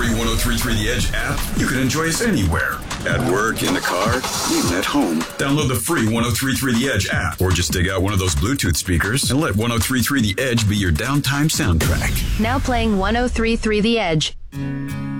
free 103.3 The Edge app, you can enjoy us anywhere. At work, in the car, even at home. Download the free 103.3 The Edge app, or just dig out one of those Bluetooth speakers and let 103.3 The Edge be your downtime soundtrack. Now playing 103.3 The Edge.